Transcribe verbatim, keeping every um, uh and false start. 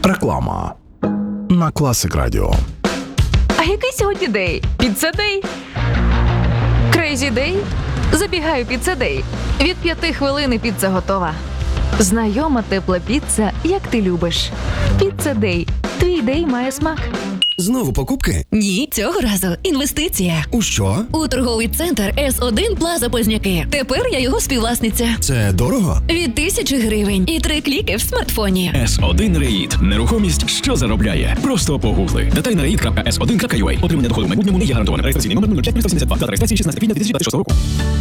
Реклама на Класик Радіо. А який сьогодні день? Піцца-дей? Крейзі-дей? Забігаю піцца-дей. Від п'яти хвилини піца готова. Знайома тепла піца, як ти любиш. Піцца-дей. Твій дей має смак. Знову покупки? Ні, цього разу інвестиція. У що? У торговий центр Ес один Плаза Позняки. Тепер я його співвласниця. Це дорого? Від тисячі гривень і три кліки в смартфоні. Ес один Реїд. Нерухомість, що заробляє. Просто погугли. Деталі на реїд крапка ес один крапка ю а. Отримання доходу в майбутньому не є гарантоване. Реєстраційний номер нуль п'ять сім сім два. Дата реєстрації шістнадцяте квітня дві тисячі двадцять шостого року.